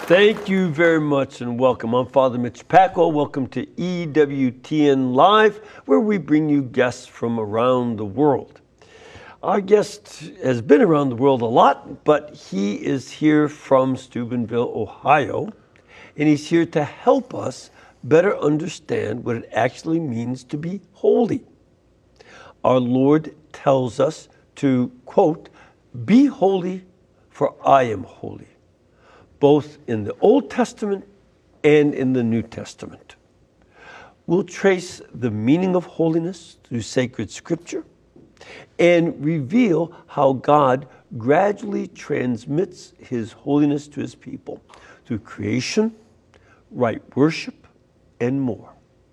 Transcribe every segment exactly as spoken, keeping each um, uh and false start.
Thank you very much and welcome. I'm Father Mitch Pacwa. Welcome to E W T N Live, where we bring you guests from around the world. Our guest has been around the world a lot, but he is here from Steubenville, Ohio, and he's here to help us better understand what it actually means to be holy. Our Lord tells us to, quote, "Be holy, for I am holy," both in the Old Testament and in the New Testament. We'll trace the meaning of holiness through sacred scripture and reveal how God gradually transmits his holiness to his people through creation, right worship, and more.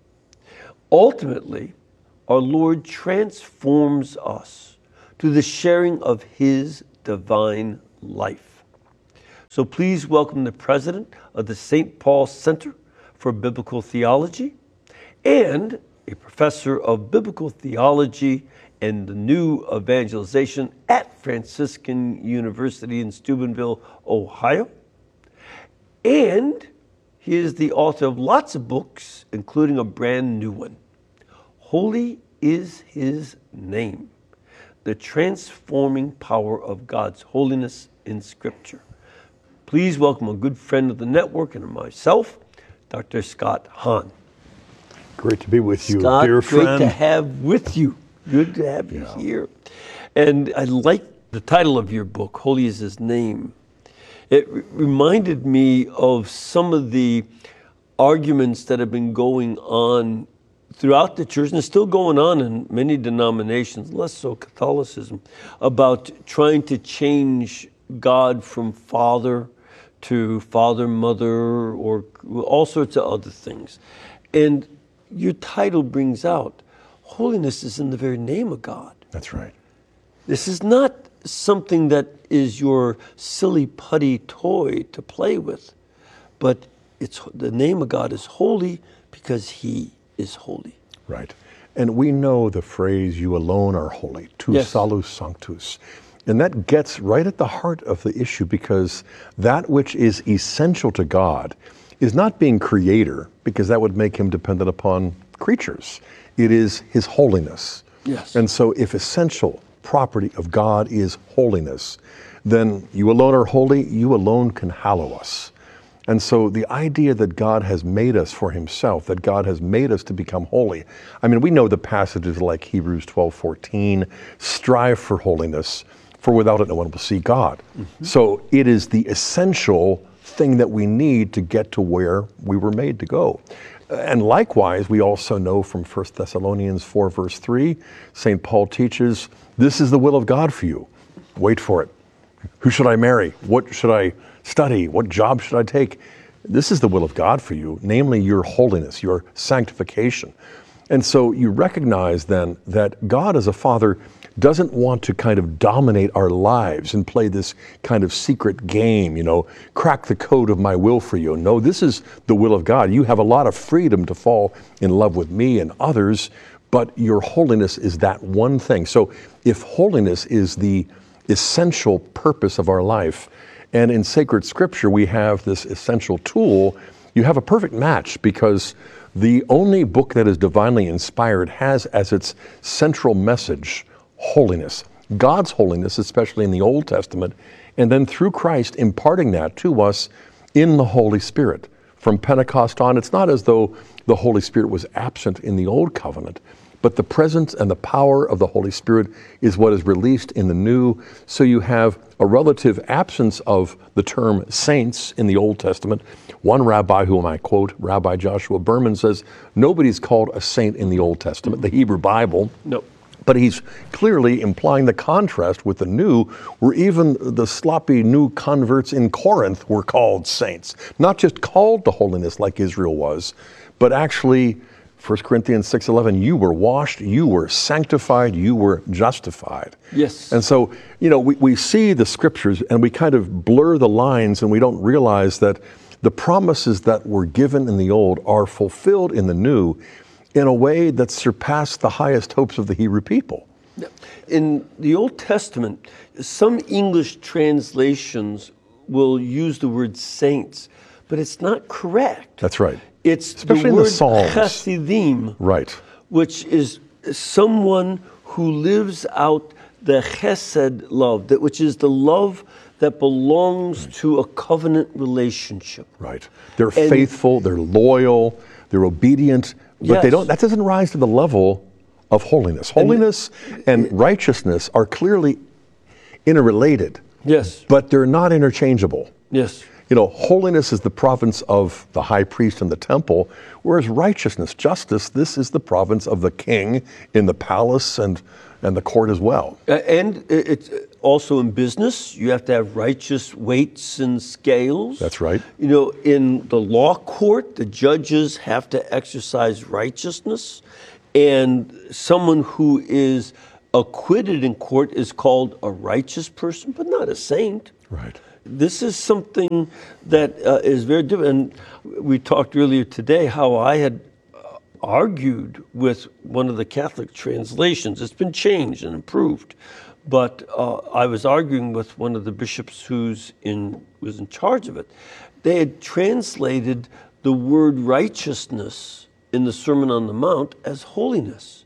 Ultimately, our Lord transforms us through the sharing of his divine life. So please welcome the president of the Saint Paul Center for Biblical Theology and a professor of biblical theology and the new evangelization at Franciscan University in Steubenville, Ohio. And he is the author of lots of books, including a brand new one, Holy is His Name, the transforming power of God's holiness in Scripture. Please welcome a good friend of the network and myself, Doctor Scott Hahn. Great to be with you, Scott, dear friend. Great to have with you. Good to have you Yeah. here. And I like the title of your book, Holy is His Name. It r- reminded me of some of the arguments that have been going on throughout the church, and it's still going on in many denominations, less so Catholicism, about trying to change God from Father to Father, Mother, or all sorts of other things. And your title brings out, holiness is in the very name of God. That's right. This is not something that is your silly putty toy to play with, but it's the name of God is holy because he is holy. Right. And we know the phrase, you alone are holy, tu Yes. salus sanctus. And that gets right at the heart of the issue, because that which is essential to God is not being creator, because that would make him dependent upon creatures. It is his holiness. Yes. And so if essential property of God is holiness, then you alone are holy, you alone can hallow us. And so the idea that God has made us for himself, that God has made us to become holy. I mean, we know the passages like Hebrews twelve fourteen, strive for holiness, for without it no one will see God. Mm-hmm. So it is the essential thing that we need to get to where we were made to go. And likewise, we also know from First Thessalonians four verse three, Saint Paul teaches, this is the will of God for you. Wait for it. Who should I marry? What should I study? What job should I take? This is the will of God for you, namely your holiness, your sanctification. And so you recognize then that God as a father doesn't want to kind of dominate our lives and play this kind of secret game, you know, crack the code of my will for you. No, this is the will of God. You have a lot of freedom to fall in love with me and others, but your holiness is that one thing. So if holiness is the essential purpose of our life, and in sacred scripture we have this essential tool, you have a perfect match, because the only book that is divinely inspired has as its central message holiness, God's holiness, especially in the Old Testament, and then through Christ imparting that to us in the Holy Spirit. From Pentecost on, it's not as though the Holy Spirit was absent in the Old Covenant, but the presence and the power of the Holy Spirit is what is released in the New. So you have a relative absence of the term saints in the Old Testament. One rabbi, whom I quote, Rabbi Joshua Berman, says, nobody's called a saint in the Old Testament, the Hebrew Bible. No. But he's clearly implying the contrast with the New, where even the sloppy new converts in Corinth were called saints. Not just called to holiness like Israel was, but actually, First Corinthians six eleven, you were washed, you were sanctified, you were justified. Yes. And so, you know, we, we see the scriptures and we kind of blur the lines, and we don't realize that the promises that were given in the old are fulfilled in the new in a way that surpassed the highest hopes of the Hebrew people. In the Old Testament, some English translations will use the word saints, but it's not correct. That's right. It's Especially the in word the Psalms. Chassidim, Right. which is someone who lives out the chesed love, that which is the love that belongs to a covenant relationship. Right. They're And- faithful, they're loyal, they're obedient, but they Yes. don't that doesn't rise to the level of holiness. Holiness and righteousness are clearly interrelated, Yes, but they're not interchangeable. yes, You know, holiness is the province of the high priest in the temple, whereas righteousness, justice, this is the province of the king in the palace and, and the court as well. Uh, and i- it's also in business. You have to have righteous weights and scales. That's right. You know, in the law court, the judges have to exercise righteousness, and someone who is acquitted in court is called a righteous person, but not a saint. Right. This is something that uh, is very different. And we talked earlier today how I had uh, argued with one of the Catholic translations. It's been changed and improved, but uh, I was arguing with one of the bishops who's in was in charge of it. They had translated the word righteousness in the Sermon on the Mount as holiness.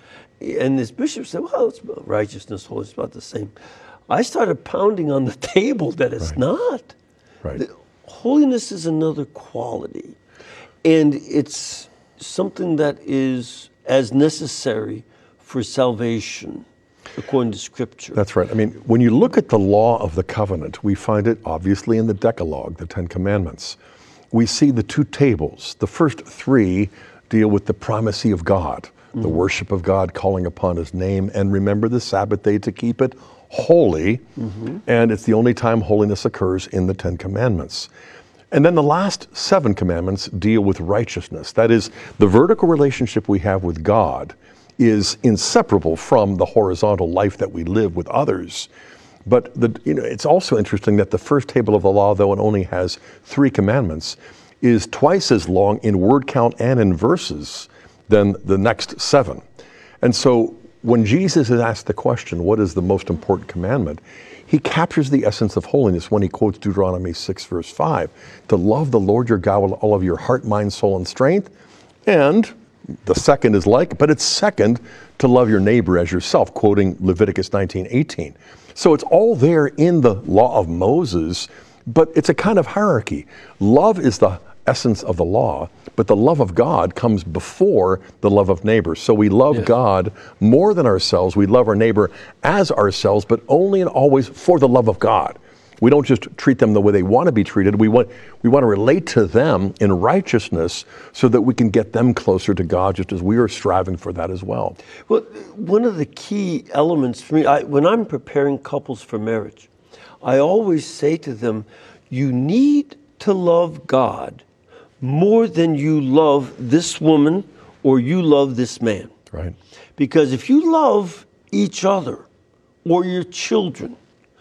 And this bishop said, well, it's about righteousness, holiness, it's about the same. I started pounding on the table that it's Right. not. Right. The- holiness is another quality. And it's something that is as necessary for salvation, according to Scripture. That's right. I mean, when you look at the law of the covenant, we find it obviously in the Decalogue, the Ten Commandments. We see the two tables. The first three deal with the primacy of God, the worship of God, calling upon His name, and remember the Sabbath day to keep it holy. And it's the only time holiness occurs in the Ten Commandments. And then the last seven commandments deal with righteousness. That is, the vertical relationship we have with God is inseparable from the horizontal life that we live with others. But the, you know, it's also interesting that the first table of the law, though it only has three commandments, is twice as long in word count and in verses than the next seven. And so when Jesus is asked the question, what is the most important commandment? He captures the essence of holiness when he quotes Deuteronomy six, verse five, to love the Lord your God with all of your heart, mind, soul, and strength. And the second is like, but it's second to love your neighbor as yourself, quoting Leviticus nineteen, eighteen. So it's all there in the law of Moses, but it's a kind of hierarchy. Love is the essence of the law, but the love of God comes before the love of neighbor. So we love Yes. God more than ourselves. We love our neighbor as ourselves, but only and always for the love of God. We don't just treat them the way they want to be treated. We want, we want to relate to them in righteousness so that we can get them closer to God, just as we are striving for that as well. Well, one of the key elements for me, I, when I'm preparing couples for marriage, I always say to them, you need to love God more than you love this woman or you love this man. Right. Because if you love each other or your children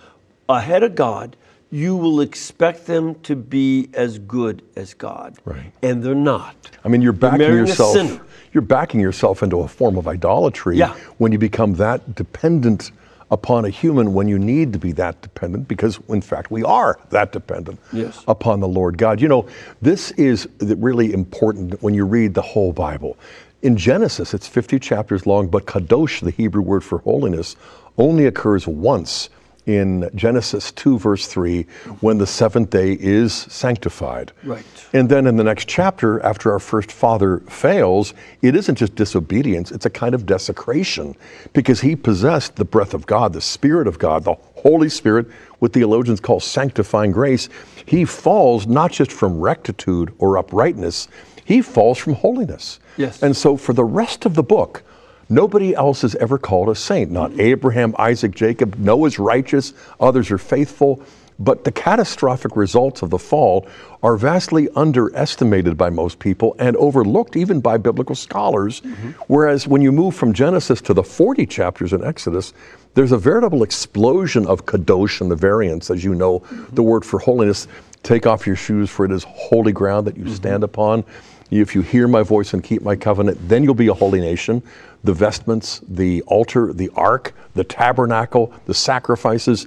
ahead of God, you will expect them to be as good as God. Right. And they're not. I mean, you're backing marrying a yourself. sinner. You're backing yourself into a form of idolatry Yeah. when you become that dependent upon a human when you need to be that dependent, because in fact we are that dependent Yes. upon the Lord God. You know, this is really important when you read the whole Bible. In Genesis, it's fifty chapters long, but kadosh, the Hebrew word for holiness, only occurs once in Genesis two, verse three, when the seventh day is sanctified. Right. And then in the next chapter, after our first father fails, it isn't just disobedience, it's a kind of desecration, because he possessed the breath of God, the Spirit of God, the Holy Spirit, what theologians call sanctifying grace. He falls not just from rectitude or uprightness, he falls from holiness. Yes. And so for the rest of the book, nobody else is ever called a saint. Not Abraham, Isaac, Jacob. Noah's righteous, others are faithful. But the catastrophic results of the fall are vastly underestimated by most people and overlooked even by biblical scholars. Mm-hmm. Whereas when you move from Genesis to the forty chapters in Exodus, there's a veritable explosion of kadosh and the variants, as you know, mm-hmm. the word for holiness. Take off your shoes, for it is holy ground that you mm-hmm. stand upon. If you hear my voice and keep my covenant, then you'll be a holy nation. The vestments, the altar, the ark, the tabernacle, the sacrifices,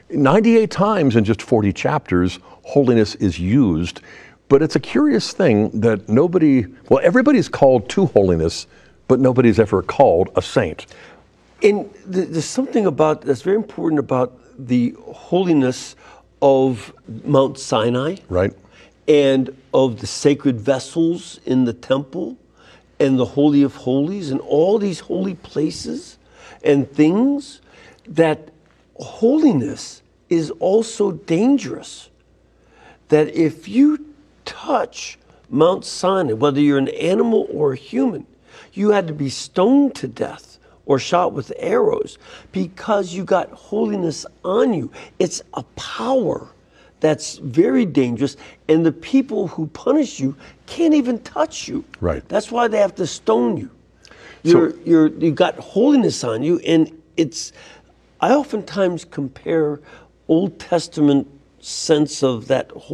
ninety-eight times in just forty chapters, holiness is used. But it's a curious thing that nobody, well, everybody's called to holiness, but nobody's ever called a saint. And th- there's something about that's very important about the holiness of Mount Sinai, Right? and of the sacred vessels in the temple, and the Holy of Holies, and all these holy places and things, that holiness is also dangerous. That if you touch Mount Sinai, whether you're an animal or a human, you had to be stoned to death or shot with arrows because you got holiness on you. It's a power that's very dangerous, and the people who punish you can't even touch you. Right. That's why they have to stone you. You're, you're, you got holiness on you, and it's, I oftentimes compare Old Testament sense of that